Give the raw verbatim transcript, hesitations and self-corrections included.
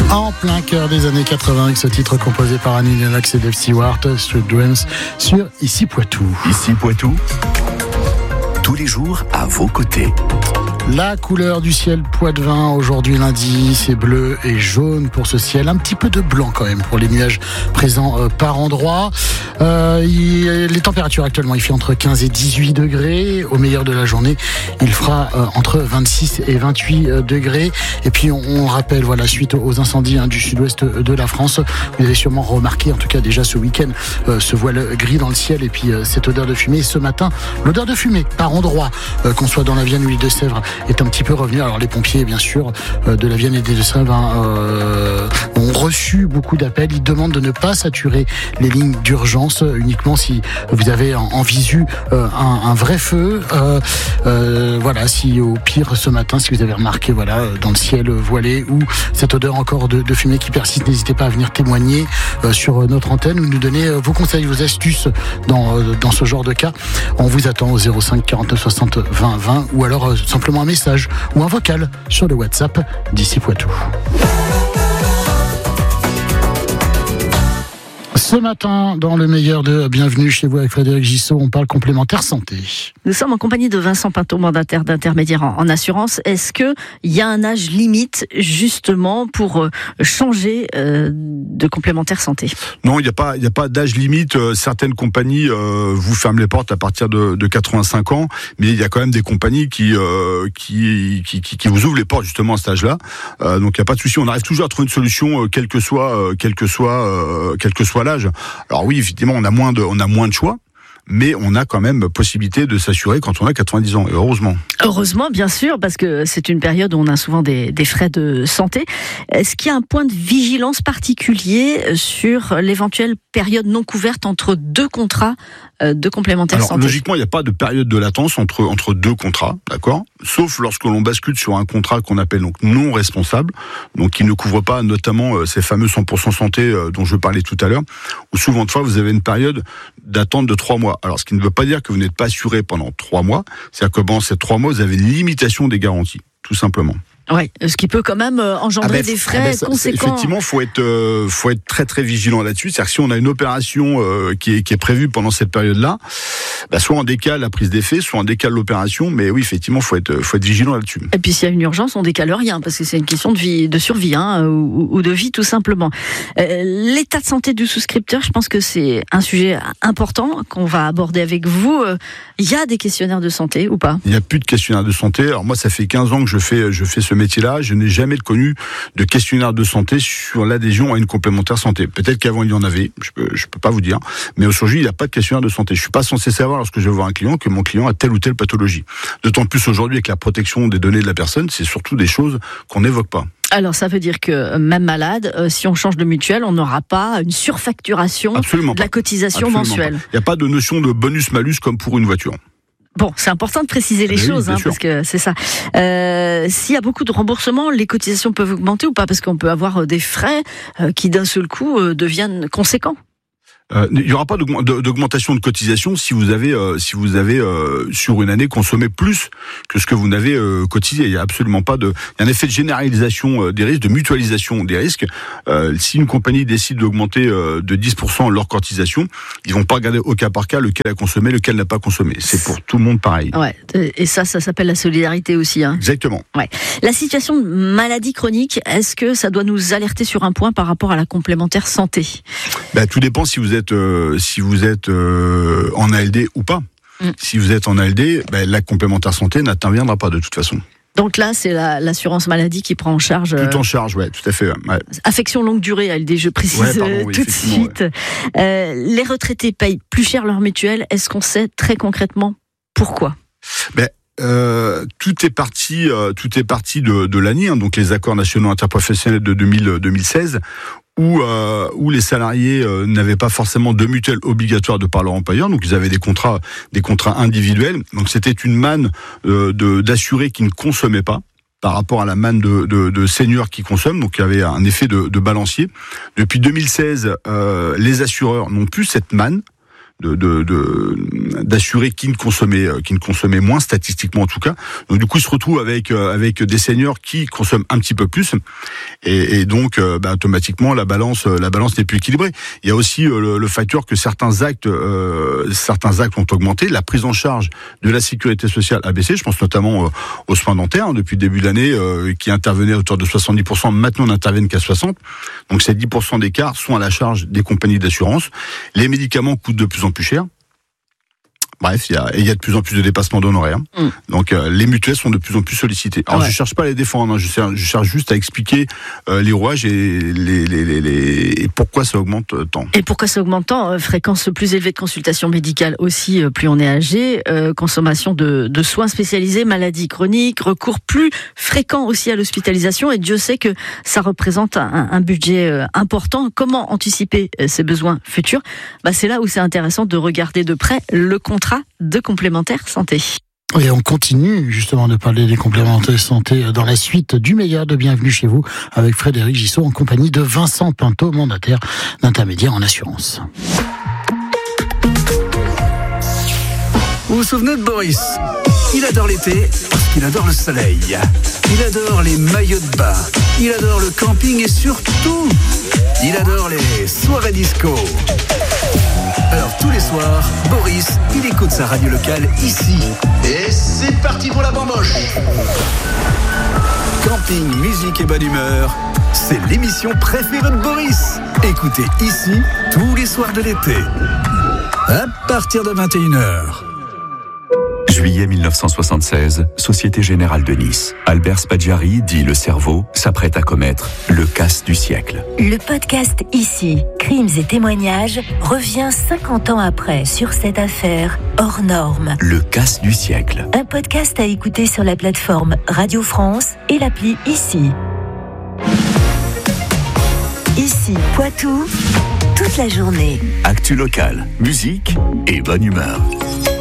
En plein cœur des années quatre-vingts, avec ce titre composé par Annie Lennox et Dave Stewart, Street Dreams, sur Ici Poitou. Ici Poitou, tous les jours à vos côtés. La couleur du ciel poitevin aujourd'hui lundi, c'est bleu et jaune pour ce ciel, un petit peu de blanc quand même pour les nuages présents euh, par endroits. Euh, il, les températures actuellement, il fait entre quinze et dix-huit degrés. Au meilleur de la journée, il fera euh, entre vingt-six et vingt-huit degrés. Et puis on, on rappelle, voilà, suite aux incendies hein, du sud-ouest de la France, vous avez sûrement remarqué, en tout cas déjà ce week-end, euh, ce voile gris dans le ciel et puis euh, cette odeur de fumée. Et ce matin, l'odeur de fumée par endroits, euh, qu'on soit dans la Vienne ou l'île de Sèvres, est un petit peu revenu. Alors les pompiers, bien sûr, euh, de la Vienne et des Deux-Sèvres hein, euh, ont reçu beaucoup d'appels. Ils demandent de ne pas saturer les lignes d'urgence, euh, uniquement si vous avez en, en visu euh, un, un vrai feu. Euh, euh, voilà, si au pire ce matin, si vous avez remarqué, voilà, dans le ciel voilé ou cette odeur encore de, de fumée qui persiste, n'hésitez pas à venir témoigner euh, sur notre antenne ou nous donner euh, vos conseils, vos astuces dans euh, dans ce genre de cas. On vous attend au zéro cinq quarante-neuf soixante vingt vingt ou alors euh, simplement un message ou un vocal sur le WhatsApp d'Ici Poitou. Ce matin, dans le meilleur de Bienvenue chez vous avec Frédéric Gissot, on parle complémentaire santé. Nous sommes en compagnie de Vincent Pinto, mandataire d'intermédiaire en, en assurance. Est-ce qu'il y a un âge limite justement pour euh, changer euh, de complémentaire santé ? Non, il n'y a pas, il n'y a pas d'âge limite. Euh, certaines compagnies euh, vous ferment les portes à partir de, de quatre-vingt-cinq ans, mais il y a quand même des compagnies qui, euh, qui, qui, qui, qui vous ouvrent les portes justement à cet âge-là. Euh, donc il n'y a pas de souci. On arrive toujours à trouver une solution, euh, quel que soit, euh, quel que soit, euh, quel que soit l'âge. Alors oui, effectivement, on a moins de, on a moins de choix, mais on a quand même possibilité de s'assurer quand on a quatre-vingt-dix ans, et heureusement. Heureusement, bien sûr, parce que c'est une période où on a souvent des, des frais de santé. Est-ce qu'il y a un point de vigilance particulier sur l'éventuelle période non couverte entre deux contrats de complémentaire Alors, santé ? Logiquement, il n'y a pas de période de latence entre, entre deux contrats, d'accord ? Sauf lorsque l'on bascule sur un contrat qu'on appelle donc non responsable, donc qui ne couvre pas notamment euh, ces fameux cent pour cent santé euh, dont je parlais tout à l'heure, où souvent de fois vous avez une période d'attente de trois mois. Alors, ce qui ne veut pas dire que vous n'êtes pas assuré pendant trois mois, c'est-à-dire que pendant ces trois mois, vous avez une limitation des garanties, tout simplement. Oui, ce qui peut quand même engendrer ah ben, des frais ah ben ça, conséquents. Effectivement, faut être, euh, faut être très très vigilant là-dessus. C'est-à-dire que si on a une opération euh, qui est qui est prévue pendant cette période-là, bah, soit on décale la prise d'effet, soit on décale l'opération. Mais oui, effectivement, faut être, faut être vigilant là-dessus. Et puis s'il y a une urgence, on décale rien parce que c'est une question de vie, de survie, hein, ou, ou de vie tout simplement. Euh, l'état de santé du souscripteur, je pense que c'est un sujet important qu'on va aborder avec vous. Il y a des questionnaires de santé ou pas ? Il n'y a plus de questionnaires de santé. Alors moi, ça fait quinze ans que je fais, je fais ce métier-là, je n'ai jamais connu de questionnaire de santé sur l'adhésion à une complémentaire santé. Peut-être qu'avant il y en avait, je peux, je peux pas vous dire, mais aujourd'hui il n'y a pas de questionnaire de santé. Je suis pas censé savoir lorsque je vais voir un client que mon client a telle ou telle pathologie. D'autant plus aujourd'hui avec la protection des données de la personne, c'est surtout des choses qu'on n'évoque pas. Alors ça veut dire que même malade, euh, si on change de mutuelle, on n'aura pas une surfacturation Absolument de la cotisation Absolument mensuelle. Pas. Il n'y a pas de notion de bonus-malus comme pour une voiture. Bon, c'est important de préciser les oui, choses, hein, parce que c'est ça. Euh, s'il y a beaucoup de remboursements, les cotisations peuvent augmenter ou pas ? Parce qu'on peut avoir des frais euh, qui d'un seul coup euh, deviennent conséquents. Euh, il n'y aura pas d'augmentation de cotisation si vous avez, euh, si vous avez euh, sur une année consommé plus que ce que vous n'avez euh, cotisé. Il n'y a absolument pas de. Il y a un effet de généralisation euh, des risques, de mutualisation des risques. Euh, si une compagnie décide d'augmenter euh, de dix pour cent leur cotisation, ils vont pas regarder au cas par cas lequel a consommé, lequel n'a pas consommé. C'est pour tout le monde pareil. Ouais. Et ça, ça s'appelle la solidarité aussi. Hein. Exactement. Ouais. La situation de maladie chronique, est-ce que ça doit nous alerter sur un point par rapport à la complémentaire santé ? Ben, tout dépend si vous êtes Euh, si vous êtes euh, en A L D ou pas. Mm. Si vous êtes en A L D, ben, la complémentaire santé n'interviendra pas de toute façon. Donc là, c'est la, l'assurance maladie qui prend en charge... Tout en charge, oui, tout à fait. Ouais. Affection longue durée, A L D, je précise ouais, pardon, oui, tout de suite. Ouais. Euh, les retraités payent plus cher leur mutuelle. Est-ce qu'on sait très concrètement pourquoi ? Ben, Euh, tout est parti, euh, tout est parti de, de l'A N I, hein, donc les accords nationaux interprofessionnels de deux mille, deux mille seize, où, euh, où les salariés euh, n'avaient pas forcément de mutuelle obligatoire de par leur employeur, donc ils avaient des contrats, des contrats individuels. Donc c'était une manne euh, de, d'assurés qui ne consommaient pas par rapport à la manne de, de, de seniors qui consomment, donc il y avait un effet de, de balancier. Depuis deux mille seize, euh, les assureurs n'ont plus cette manne. de, de, de d'assurés qui ne consommaient qui ne consommaient moins, statistiquement en tout cas. Donc du coup, ils se retrouvent avec avec des seniors qui consomment un petit peu plus, et, et donc bah, automatiquement la balance la balance n'est plus équilibrée. Il y a aussi le, le facteur que certains actes euh, certains actes ont augmenté, la prise en charge de la sécurité sociale a baissé. Je pense notamment euh, aux soins dentaires, hein, depuis le début de l'année, euh, qui intervenaient à hauteur de soixante-dix pour cent, maintenant n'interviennent qu'à soixante. Donc ces dix pour cent d'écart sont à la charge des compagnies d'assurance. Les médicaments coûtent de plus en plus cher. Bref, il y a, il y a de plus en plus de dépassements d'honoraires. Mm. Donc euh, les mutuelles sont de plus en plus sollicitées. Alors ouais. je cherche pas à les défendre, hein, je, cherche, je cherche juste à expliquer euh, les rouages et, les, les, les, les, et pourquoi ça augmente tant. Et pourquoi ça augmente tant ? Fréquence plus élevée de consultations médicales aussi, plus on est âgé, euh, consommation de, de soins spécialisés, maladies chroniques, recours plus fréquent aussi à l'hospitalisation, et Dieu sait que ça représente un, un budget important. Comment anticiper ces besoins futurs ? Bah, c'est là où c'est intéressant de regarder de près le contrat de complémentaire santé. Et on continue justement de parler des complémentaires santé dans la suite du meilleur de Bienvenue chez vous avec Frédéric Gissot en compagnie de Vincent Pinto, mandataire d'intermédiaire en assurance. Vous vous souvenez de Boris ? Il adore l'été parce qu'il adore le soleil. Il adore les maillots de bain. Il adore le camping et surtout, il adore les soirées disco. Alors tous les soirs, Boris, il écoute sa radio locale ici. Et c'est parti pour la bamboche. Camping, musique et bonne humeur, c'est l'émission préférée de Boris. Écoutez ici tous les soirs de l'été. À partir de vingt et une heures. Juillet mille neuf cent soixante-seize, Société Générale de Nice. Albert Spaggiari, dit le cerveau, s'apprête à commettre le casse du siècle. Le podcast Ici, crimes et témoignages, revient cinquante ans après sur cette affaire hors norme. Le casse du siècle. Un podcast à écouter sur la plateforme Radio France et l'appli Ici. Ici, Poitou, toute la journée. Actu locale, musique et bonne humeur.